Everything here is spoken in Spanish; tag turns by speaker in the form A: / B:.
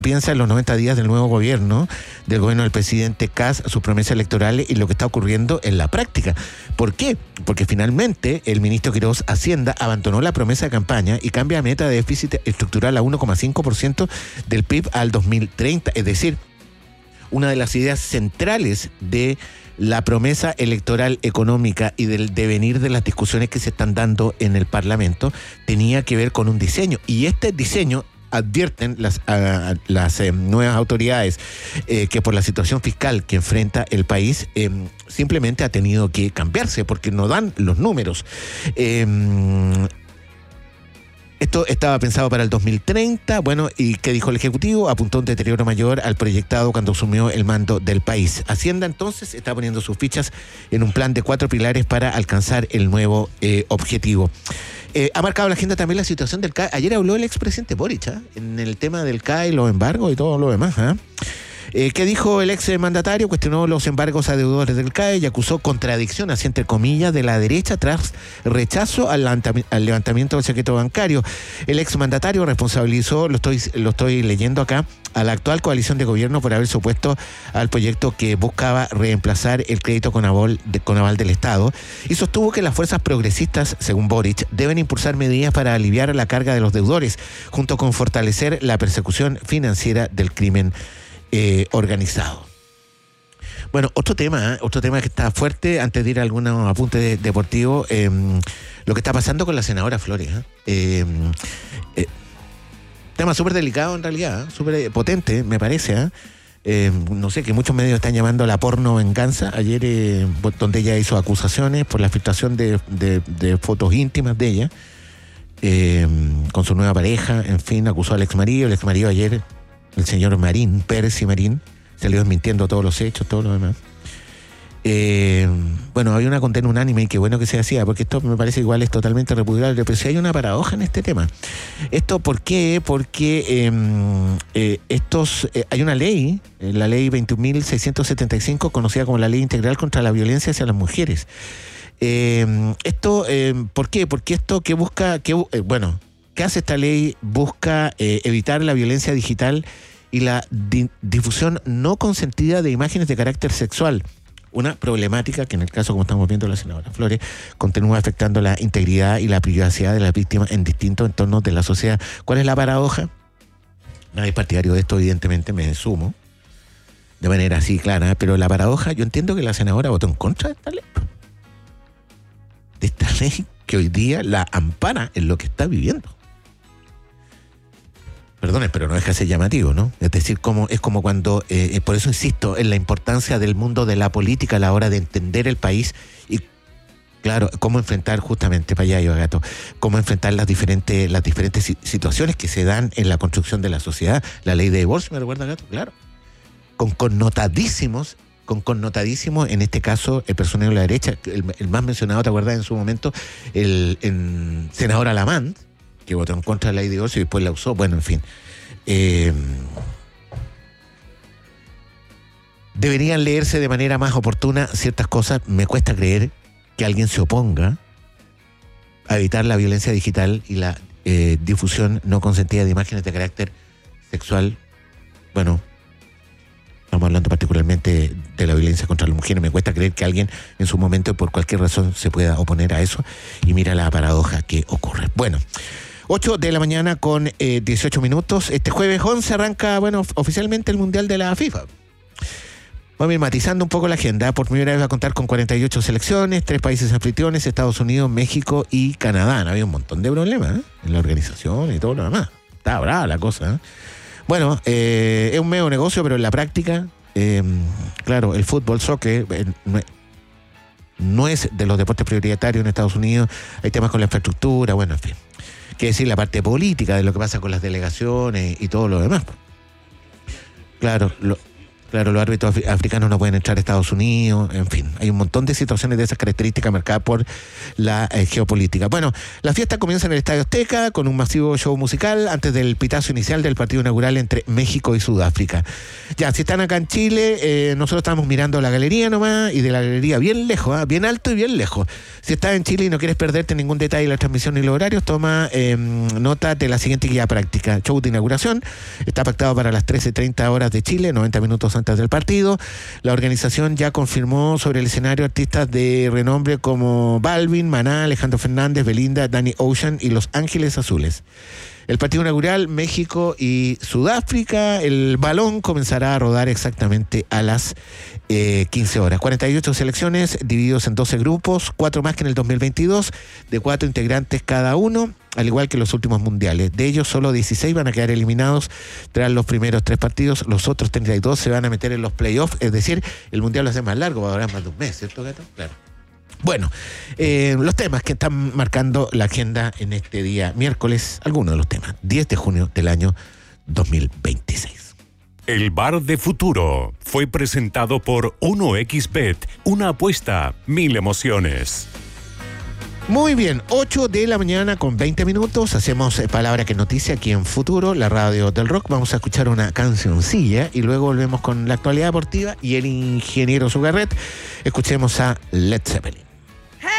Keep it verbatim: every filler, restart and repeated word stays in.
A: piensa en los noventa días del nuevo gobierno, del gobierno del presidente Kast, sus promesas electorales y lo que está ocurriendo en la práctica. ¿Por qué? Porque finalmente el ministro Quirós Hacienda abandonó la promesa de campaña y cambia la meta de déficit estructural a uno coma cinco por ciento del P I B al dos mil treinta. Es decir, una de las ideas centrales de la promesa electoral económica y del devenir de las discusiones que se están dando en el Parlamento tenía que ver con un diseño. Y este diseño, advierten las, a, las eh, nuevas autoridades eh, que por la situación fiscal que enfrenta el país eh, simplemente ha tenido que cambiarse porque no dan los números. Eh, Esto estaba pensado para el dos mil treinta, bueno, ¿y qué dijo el Ejecutivo? Apuntó un deterioro mayor al proyectado cuando asumió el mando del país. Hacienda entonces está poniendo sus fichas en un plan de cuatro pilares para alcanzar el nuevo eh, objetivo. Eh, ha marcado la agenda también la situación del C A E. Ayer habló el expresidente Boric, ¿eh? en el tema del C A E, los embargos y todo lo demás, ¿eh? Eh, ¿Qué dijo el ex mandatario? Cuestionó los embargos a deudores del C A E y acusó contradicción, así entre comillas, de la derecha tras rechazo al, al levantamiento del secreto bancario. El ex mandatario responsabilizó, lo estoy, lo estoy leyendo acá, a la actual coalición de gobierno por haberse opuesto al proyecto que buscaba reemplazar el crédito con aval, de, con aval del Estado y sostuvo que las fuerzas progresistas, según Boric, deben impulsar medidas para aliviar la carga de los deudores, junto con fortalecer la persecución financiera del crimen Eh, organizado. Bueno, otro tema, ¿eh? otro tema que está fuerte, antes de ir a algunos apuntes de, deportivos, eh, lo que está pasando con la senadora Flores. ¿eh? Eh, eh, tema súper delicado en realidad, ¿eh? súper potente, me parece. ¿eh? Eh, no sé, que muchos medios están llamando la porno venganza. Ayer, eh, donde ella hizo acusaciones por la filtración de, de, de fotos íntimas de ella, eh, con su nueva pareja, en fin, acusó al exmarido. El exmarido ayer, el señor Marín, Pérez y Marín, salió desmintiendo todos los hechos, todo lo demás. Eh, bueno, había una condena unánime y qué bueno que se hacía, porque esto me parece igual es totalmente repudiable, pero sí hay una paradoja en este tema. ¿Esto por qué? Porque eh, eh, estos eh, hay una ley, eh, la ley veintiún mil seiscientos setenta y cinco, conocida como la Ley Integral contra la Violencia hacia las Mujeres. Eh, esto, eh, ¿por qué? Porque esto que busca, que, eh, bueno... ¿Qué hace esta ley? Busca eh, evitar la violencia digital y la di- difusión no consentida de imágenes de carácter sexual. Una problemática que en el caso, como estamos viendo la senadora Flores, continúa afectando la integridad y la privacidad de las víctimas en distintos entornos de la sociedad. ¿Cuál es la paradoja? Nadie es partidario de esto, evidentemente, me sumo de manera así clara, pero la paradoja, yo entiendo que la senadora votó en contra de esta ley. De esta ley que hoy día la ampara en lo que está viviendo. Perdone, pero no deja de ser llamativo, ¿no? Es decir, como, es como cuando, eh, por eso insisto en la importancia del mundo de la política a la hora de entender el país y, claro, cómo enfrentar justamente, para allá iba Gato, cómo enfrentar las diferentes, las diferentes situaciones que se dan en la construcción de la sociedad. La ley de divorcio, ¿me recuerda, Gato? Claro. Con connotadísimos, con connotadísimos, en este caso, el personero de la derecha, el, el más mencionado, ¿te acuerdas? En su momento, el, el senador Alamán, que votó en contra de la ley de divorcio y después la usó. Bueno, en fin. Eh, deberían leerse de manera más oportuna ciertas cosas. Me cuesta creer que alguien se oponga a evitar la violencia digital y la eh, difusión no consentida de imágenes de carácter sexual. Bueno, estamos hablando particularmente de la violencia contra las mujeres. Me cuesta creer que alguien en su momento, por cualquier razón, se pueda oponer a eso. Y mira la paradoja que ocurre. Bueno, ocho de la mañana con eh, dieciocho minutos. Este jueves once arranca, bueno, oficialmente el Mundial de la FIFA. Vamos a ir matizando un poco la agenda. Por primera vez va a contar con cuarenta y ocho selecciones, tres países anfitriones, Estados Unidos, México y Canadá. Había un montón de problemas ¿eh? en la organización y todo lo demás. Está brava la cosa. ¿eh? Bueno, eh, es un medio negocio, pero en la práctica, eh, claro, el fútbol, soccer, eh, no, no es de los deportes prioritarios en Estados Unidos. Hay temas con la infraestructura, bueno, en fin. Qué decir, la parte política de lo que pasa con las delegaciones y todo lo demás. Claro, lo, Claro, los árbitros af- africanos no pueden entrar a Estados Unidos, en fin, hay un montón de situaciones de esas características marcadas por la eh, geopolítica. Bueno, la fiesta comienza en el Estadio Azteca con un masivo show musical antes del pitazo inicial del partido inaugural entre México y Sudáfrica. Ya, si están acá en Chile, eh, nosotros estamos mirando la galería nomás, y de la galería bien lejos, ¿eh? Bien alto y bien lejos. Si estás en Chile y no quieres perderte ningún detalle de la transmisión y los horarios, toma eh, nota de la siguiente guía práctica. Show de inauguración está pactado para las trece treinta horas de Chile, noventa minutos antes del partido. La organización ya confirmó sobre el escenario artistas de renombre como Balvin, Maná, Alejandro Fernández, Belinda, Danny Ocean y Los Ángeles Azules. El partido inaugural, México y Sudáfrica, el balón comenzará a rodar exactamente a las eh, quince horas. cuarenta y ocho selecciones divididos en doce grupos, cuatro más que en el dos mil veintidós, de cuatro integrantes cada uno, al igual que los últimos mundiales. De ellos, solo dieciséis van a quedar eliminados tras los primeros tres partidos, los otros treinta y dos se van a meter en los playoffs, es decir, el mundial lo hace más largo, va a durar más de un mes, ¿cierto, Gato? Claro. Bueno, eh, los temas que están marcando la agenda en este día miércoles, algunos de los temas, diez de junio del año dos mil veintiséis.
B: El Bar de Futuro fue presentado por uno equis bet, una apuesta, mil emociones.
A: Muy bien, ocho de la mañana con veinte minutos, hacemos eh, Palabra que Noticia aquí en Futuro, la radio del rock. Vamos a escuchar una cancioncilla y luego volvemos con la actualidad deportiva y el ingeniero Sugarret. Escuchemos a Led Zeppelin.